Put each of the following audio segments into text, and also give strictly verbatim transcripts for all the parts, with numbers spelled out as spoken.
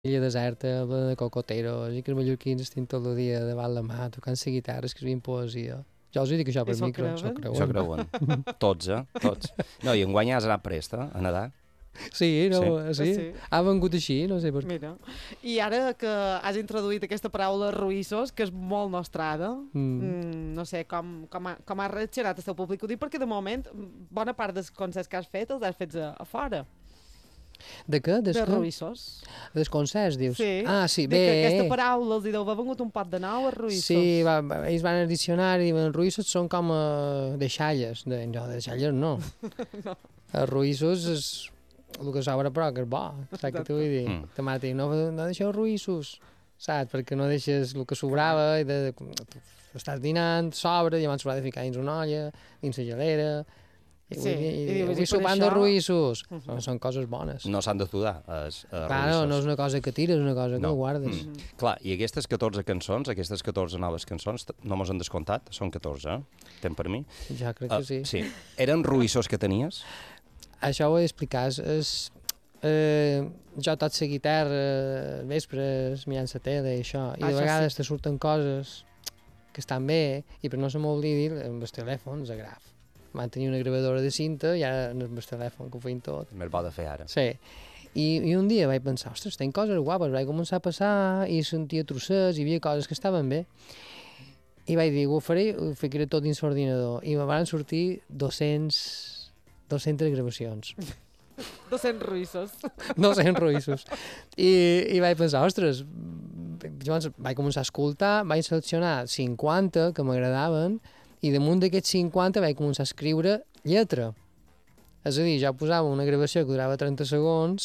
illa deserta, plena de cocoteros, i que els mallorquins estan tot el dia davant la mà, tocant la guitarra, escrivint poesia. Jo els dic això per I s'ho micro, s'ho creuen? Això creuen. creuen. Tots, eh? Tots. No, i enguany has anat prest, eh? A nedar. Sí, no, sí. Sí. sí. Ha vengut així, no sé per què. Mira, i ara que has introduït aquesta paraula ruïssos, que és molt nostrada, Mm. mm, no sé com, com, ha, com ha reaccionat el teu públic, ho dic perquè de moment bona part dels concerts que has fet els has fet a, a fora, De què? Des de què? ruïssos. Dels concerts, dius? Sí, Ah, sí, dic bé. que aquesta paraula els hi deu haver vengut un pot de nou a ruïssos. Sí, va, va, ells van al diccionari i diuen ruïssos són com uh, deixalles. De, no, deixalles no. no. Els ruïssos és el que s'obre però que és bo, saps què t'ho vull dir? Mm. Mm. Te no, no deixeu ruïssos, saps? Perquè no deixes el que sobrava i de, de, estàs dinant, s'obre, llavors s'haurà de ficar dins una olla, dins la gelera, i Sí, avui, i i, dius, i avui per sopant això- de ruïssos. Mhm. Són, són coses bones. No s'han de sudar, els uh, Claro, no és una cosa que tires, és una cosa No. que guardes. Mm. Clar, i aquestes catorze cançons, aquestes catorze noves cançons, t- no mos han descomptat, són catorze, eh? Ten per mi. Jo crec Ah, que sí. sí. Eren ruïssos que tenies? Això ho he d'explicar. És, és, eh, jo tot la guitarra, eh, vespres, mirant la tele i això, i Ah, de això vegades te surten coses que estan bé, i per no se m'oblidi, amb el telèfon, el graf. Van tenir una gravadora de cinta i ara amb el telèfon que ho feien tot. Més bo de fer ara. Sí. I, I un dia vaig pensar, ostres, tenc coses guapes, vaig començar a passar i sentia trossets, hi havia coses que estaven bé. I vaig dir, ho faré, ho ficaré tot dins l'ordinador. I me van sortir dos-cents, dos-centes gravacions. dos-cents ruïssos. dos-cents ruïssos. I, I vaig pensar, ostres, llavors vaig començar a escoltar, vaig seleccionar cinquanta que m'agradaven, i damunt d'aquests cinquanta vaig començar a escriure lletra. És a dir, jo posava una gravació que durava trenta segons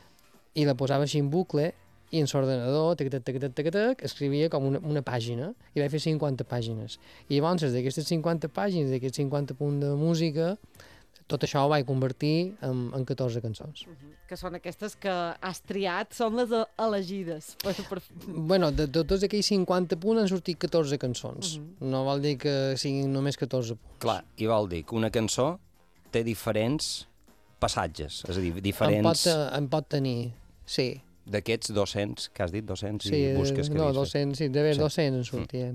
i la posava així en bucle i en l'ordenador, tac, tac, tac, tac, tac, tac, escrivia com una, una pàgina i vaig fer cinquanta pàgines. I llavors d'aquestes cinquanta pàgines, d'aquests cinquanta punts de música, tot això ho vaig convertir en, en catorze cançons. Que són aquestes que has triat, són les e- elegides. Per, per... Bueno, de, de tots aquells cinquanta punts han sortit catorze cançons. Mhm. No vol dir que siguin només catorze punts. Clar, i vol dir que una cançó té diferents passatges, és a dir, En pot, diferents en pot tenir, sí. d'aquests dos-cents, que has dit dos-cents sí i busques que no, havies fet. dos-cents, sí, d'haver Sí. dos-cents en sortien.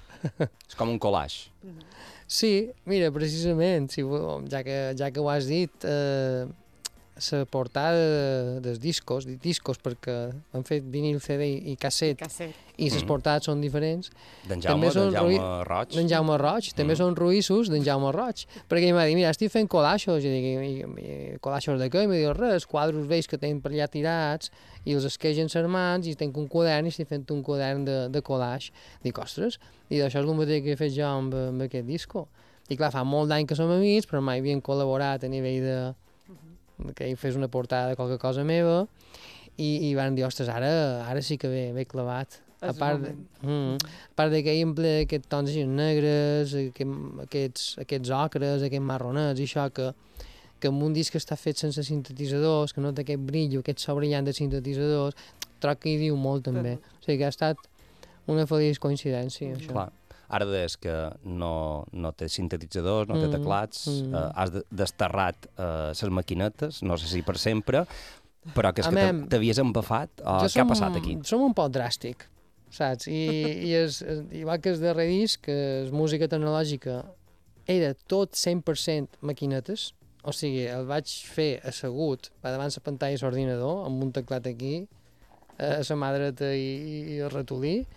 És com un collage. Sí, mira, precisament, si, vo- ja, que, ja que ho has dit, eh, la portada de, dels discos, dic discos perquè han fet vinil, C D i casset, Casset. i les Mhm. portades són diferents, D'en També Jaume, d'en són Jaume ruï- Roig. d'en Jaume Roig, també Mhm. són ruïssos d'en Jaume Roig, perquè ell m'ha dit, mira, estic fent col·laixos, i dic, i, i, col·laixos de què? I m'ha dit, res, quadros vells que tenen per allà tirats, i els esquegen les mans, i tenc un quadern, i estic fent un quadern de, de collage. Dic, ostres, i això és el mateix que he fet jo amb, amb aquest disco. I clar, fa molt d'any que som amics, però mai havien col·laborat a nivell de que ell fes una portada de qualque cosa meva, i, i van dir, ostres, ara, ara sí que ve, ve clavat. A És el part, de, moment. mm, a part de que ell emplea aquests tons així negres, aquest, aquests, aquests ocres, aquests marronets, i això que, que amb un disc que està fet sense sintetitzadors, que no té aquest brillo, aquest so brillant de sintetitzadors, troc que hi diu molt també. O sigui que ha estat una feliç coincidència, això. Clar. Ara des que no, no té sintetitzadors, no té Mm, teclats, mm. eh, has de- desterrat eh, les maquinetes, no sé si per sempre, però que és A que mem, t'ha- t'havies empafat, o Jo què ha passat aquí? Som un poc dràstic, saps? I, i és, és, igual que el darrer disc, que és música tecnològica, era tot cent per cent maquinetes, o sigui, el vaig fer assegut davant la pantalla de l'ordinador, amb un teclat aquí, a la mà dreta i, i el ratolí,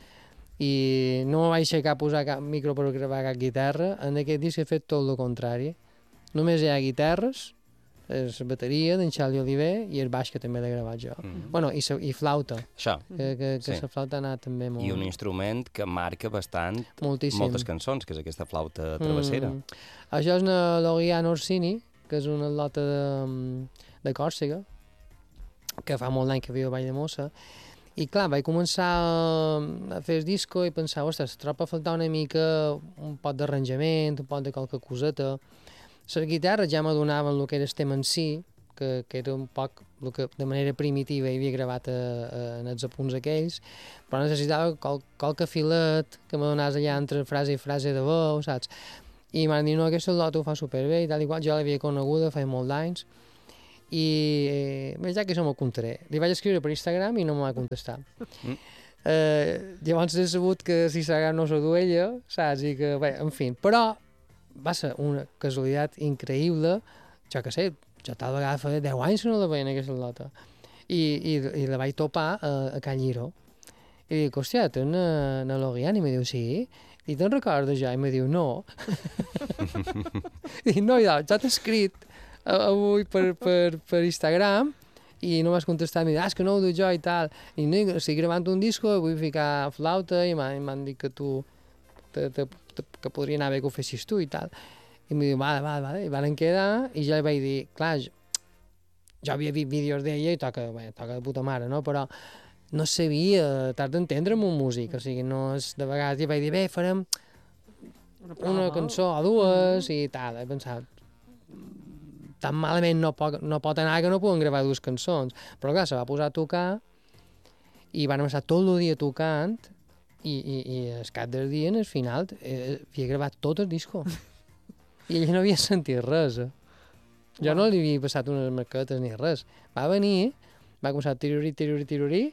i no me vaig aixecar a posar cap micro per gravar cap guitarra. En aquest disc he fet tot el contrari. Només hi ha guitarres, la bateria d'en Charlie Oliver i el baix que també l'he gravat jo. Mhm. Bueno, i, sa, i flauta, Això, que, que, que Sí. la flauta ha anat també molt, i un instrument que marca bastant moltíssim. moltes cançons, que és aquesta flauta travessera. Mm. Això és una Loriano Orsini, que és una lota de, de Còrsega, que fa molt d'any que viu a Vall de Mossa, i clar, vaig començar a fer el disco i pensar, ostres, troba a faltar una mica un pot d'arranjament, un pot de qualque coseta. Les guitarres ja m'adonaven el que era el tema en si, que, que era un poc el que de manera primitiva hi havia gravat a, a, en els apunts aquells, però necessitava qual, qualque filet que me donàs allà entre frase i frase de veu, saps? I m'han dit, no, aquesta lota ho fa superbé i tal i qual, jo l'havia coneguda fa molt d'anys, i bé, ja que això m'ho contaré. Li vaig escriure per Instagram i no m'ho va contestar. Mm. Eh, llavors he sabut que si Instagram no s'ho du ella, saps? I que, bé, en fi, però va ser una casualitat increïble, jo que sé, jo tal vegada fa deu anys que no la veia en aquesta lota. I, i, i la vaig topar a, a Can Lliró. I dic, hòstia, tu na, na Logian? I me diu, sí. I te'n recordes ja? I me diu, no. I dic, no, ja, ja t'he escrit avui per, per, per Instagram i no m'has contestat, i ah, és que no ho duc jo i tal. I no, estic gravant un disco, vull ficar flauta i m'han dit que tu te, te, te, que podria anar bé que ho fessis tu i tal. I em diu, vale, vale, vale. I van quedar i ja li vaig dir, clar, jo, jo havia vist vídeos d'ella i toca, bé, toca de puta mare, no? Però no sabia, t'has d'entendre amb un músic, o sigui, no és, de vegades li vaig dir, bé, farem una, una cançó o dues mm -hmm. i tal. He pensat, tan malament no pot, no pot anar que no poden gravar dues cançons. Però clar, se va posar a tocar i van estar tot el dia tocant i, i, i al cap del dia, en el final, eh, havia gravat tot el disco. I ella no havia sentit res. Eh? Jo no li havia passat unes maquetes ni res. Va venir, va començar a tirurí, tirurí, tirurí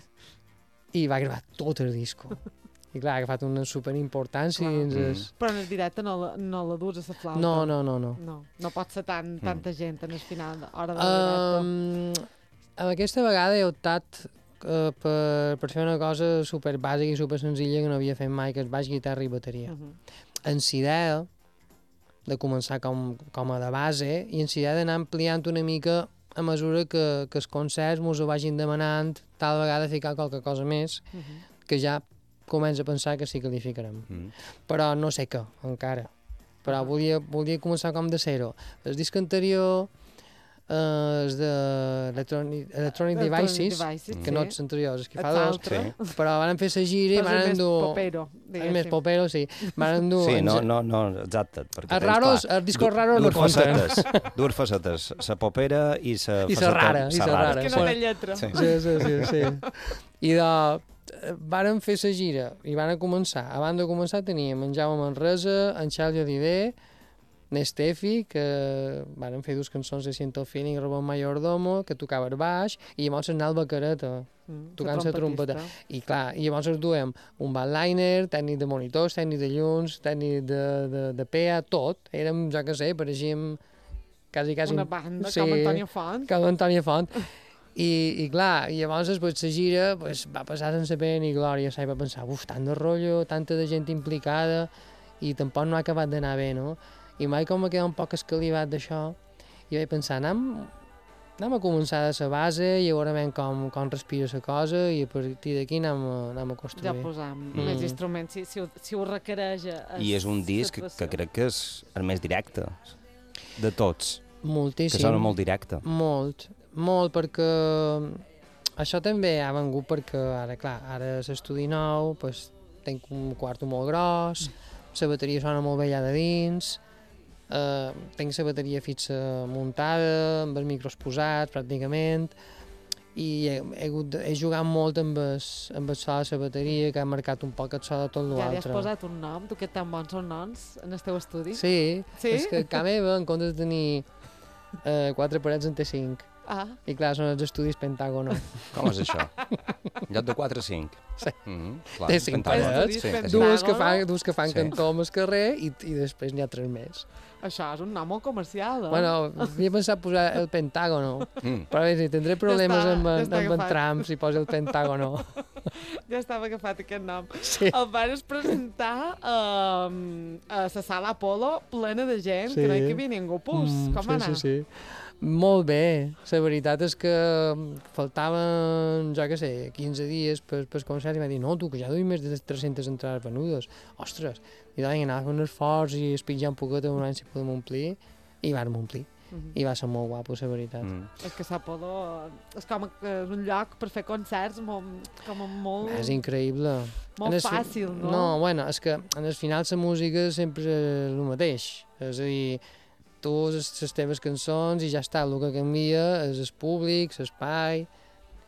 i va gravar tot el disco. I clar, ha agafat una superimportància. Mm. Es... Però en el directe no la, no la dus a la flauta. No, no, no. No, no, no pot ser tan, tanta mm. gent en el final, hora de la um, directe. Aquesta vegada he optat uh, per, per fer una cosa super bàsica i super senzilla que no havia fet mai, que és baix, guitarra i bateria. Uh -huh. En la idea de començar com, com a de base i en la idea d'anar ampliant una mica a mesura que, que els concerts mos ho vagin demanant, tal vegada ficar qualque cosa més, uh -huh. que ja comença a pensar que sí que li ficarem. Mm. Però no sé què, encara. Però volia, volia començar com de zero. El disc anterior eh, és d'Electronic Electronic Devices, Devices, que sí. No els anteriors, és que fa dos. Sí. Però van fer la gira i van endur... És més popero, diguéssim. És més popero, sí. Van endur... Sí, no, no, no, exacte. Els raros, els discos raros no compten. Dues facetes, la popera i la faceta rara. I la rara. És que no té lletra. Sí, sí, sí. sí, sí. I de... Varen fer la gira i van començar. Abans de començar teníem en Jaume Manresa, en Xavi Oliver, n'Estefi, que varen fer dues cançons de Siento Feeling, Robon Mayordomo, que tocava el baix, i llavors en Alba Careta, mm, tocant la trompeta. I clar, i llavors duem un bandliner, tècnic de monitors, tècnic de llums, tècnic de, de, de P A, tot. Érem, jo què sé, pareixíem quasi, quasi... Una banda, sí, com Antònia Font. Com Antònia Font. I, i clar, i llavors després la gira pues, va passar sense pena ni glòria, i va pensar, uf, tant de rotllo, tanta de gent implicada, i tampoc no ha acabat d'anar bé, no? I mai com va quedar un poc escalivat d'això, i vaig pensar, anem, anem a començar de la base i a veure com, com respira la cosa, i a partir d'aquí anem, anem a construir. Ja posam mm. més instruments, si, si, ho, si ho requereix. Es, I és un disc que, que crec que és el més directe de tots. Moltíssim. Que sona molt directe. Molt. Molt, perquè això també ha vengut perquè ara, clar, ara l'estudi nou, pues, tinc un quarto molt gros, la bateria sona molt bé allà de dins, eh, tinc la bateria fixa muntada, amb els micros posats, pràcticament, i he, he, hagut, he jugat molt amb el, amb el so de la bateria, que ha marcat un poc el so de tot l'altre. Ja li has posat un nom? Tu que tan bons són noms en el teu estudi? Sí, sí? És que a casa meva, en comptes de tenir eh, quatre parets, en té cinc. Ah. I clar, són els estudis Pentàgono. Com és això? En lloc de quatre a cinc? Sí. Mm-hmm, clar, té cinc parets, sí, dues que fan, dues que fan sí. cantó al carrer i, i després n'hi ha tres més. Això és un nom molt comercial, eh? Bueno, havia pensat posar el Pentàgono, mm. però a veure, tindré problemes ja està, amb, ja amb en Trump si posa el Pentàgono. Ja estava agafat aquest nom. Sí. El van presentar um, a la sala Apolo plena de gent, sí. que no hi havia ningú pus. Mm, Com sí, va anar? Sí, sí. Molt bé. La veritat és que faltaven, jo què sé, quinze dies per, per concert i va dir, no, tu, que ja duim més de tres-centes entrades venudes. Ostres! I doncs anava fent un esforç i espitjar un poquet un any si podem omplir, i vam omplir. Mm -hmm. I va ser molt guapo, la veritat. Mm. És que Apolo és com és un lloc per fer concerts molt... Com molt... És increïble. Molt fàcil, no? No, bueno, és que en el final la música sempre és el mateix. És a dir, tu les teves cançons i ja està, el que canvia és el públic, l'espai,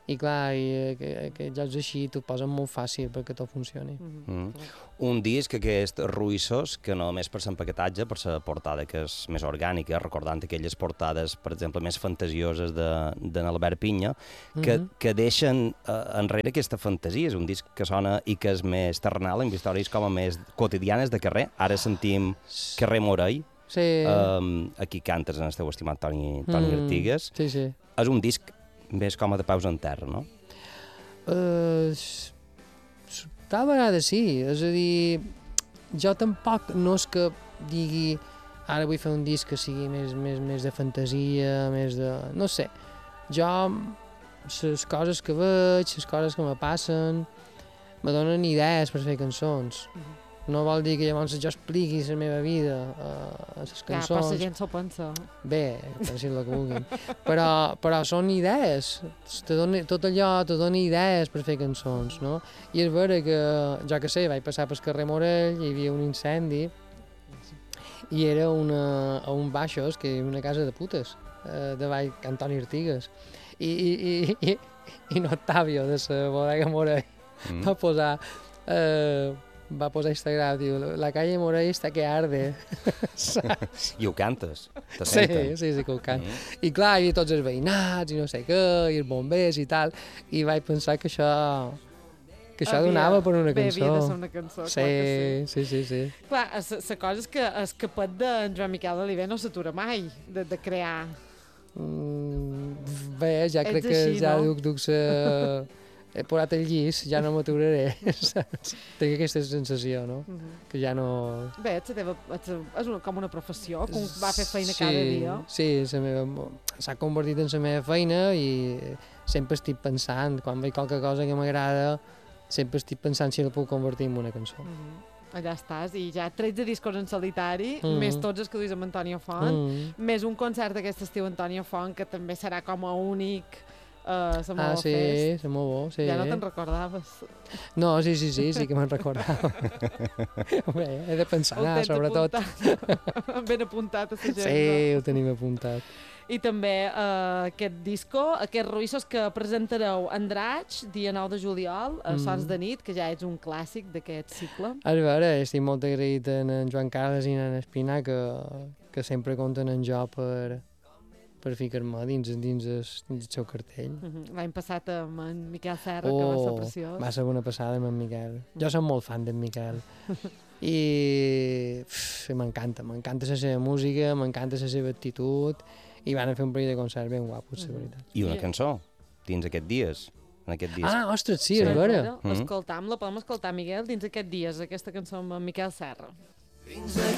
i clar, i, que, aquests jocs així t'ho posen molt fàcil perquè tot funcioni. Mhm. Mm. Un disc aquest ruïssos, que no només per l'empaquetatge, per la portada que és més orgànica, recordant aquelles portades, per exemple, més fantasioses de, de n'Albert Pinya, que, Mhm. que deixen uh, enrere aquesta fantasia. És un disc que sona i que és més terrenal, amb històries com a més quotidianes de carrer. Ara sentim Carrer Morell, Sí. um, aquí cantes en el teu estimat Toni, Toni Mm, Artigues. Sí, sí. És un disc més com a de peus en terra, no? Uh, tal vegada sí, és a dir, jo tampoc no és que digui ara vull fer un disc que sigui més, més, més de fantasia, més de... no sé, jo les coses que veig, les coses que me passen, me donen idees per fer cançons. Mhm. No vol dir que llavors jo expliqui la meva vida a, a les Clar, cançons. però la gent s'ho pensa. Bé, pensin el que vulguin. Però, però són idees. Te dona, tot allò te dona idees per fer cançons, no? I és vera que, jo que sé, vaig passar pel carrer Morell, hi havia un incendi, i era una, a un baixos, que era una casa de putes, eh, de Vall Antoni Artigues. I, i, i, i, i Octavio, de la bodega Morell, Mm. va posar... Eh, va posar a Instagram, diu, la calle Morell està que arde. I ho cantes, te Sí, senten. sí, sí que ho cant. Mm. I clar, hi havia tots els veïnats i no sé què, i els bombers i tal, i vaig pensar que això que això Havia- donava per una Bé, cançó. havia de ser una cançó, Sí, clar que sí. sí, sí, sí. Clar, la cosa és que el capet d'en Joan Miquel Oliver no s'atura mai de, de crear. Mm, bé, ja Ets crec que així, ja no? duc, duc sa... he posat el llis, ja no m'aturaré, saps? Tinc aquesta sensació, no? Mhm. Que ja no... Bé, és, la teva, és, és una, com una professió, com va fer feina cada dia. Sí, la meva... s'ha convertit en la meva feina i sempre estic pensant, quan veig qualque cosa que m'agrada, sempre estic pensant si la puc convertir en una cançó. Mhm. Allà estàs, i ja tretze discos en solitari, Mhm. més tots els que duis amb Antònia Font, Mm. més un concert aquest estiu Antònia Font, que també serà com a únic a uh, la Ah, Mova sí, Fest. se m'ho bo, sí. Ja no te'n recordaves. No, sí, sí, sí, sí que me'n recordava. Bé, he de pensar, Ho no, tens sobretot. apuntat. Ben apuntat a l'agenda. Sí, ho tenim apuntat. I també uh, aquest disco, aquests ruïssos que presentareu en Draig, dia nou de juliol, a Mm. Sons de nit, que ja és un clàssic d'aquest cicle. A veure, estic molt agraït en, en Joan Carles i en Espina que, que sempre compten en jo per, per ficar-me dins, dins, el, dins el seu cartell. Mhm. L'any passat amb en Miquel Serra, que va ser Oh, preciós. va ser una passada amb en Miquel. Jo soc molt fan d'en Miquel. I uf, m'encanta, m'encanta la seva música, m'encanta la seva actitud, i van a fer un parell de concerts ben guapos, la Mhm. veritat. I una I- cançó, dins aquests dies, en aquest disc. Ah, ostres, sí, Sí, és vera. vera. Mhm. Escoltam-la, podem escoltar, Miguel, dins aquest dies, aquesta cançó amb en Miquel Serra.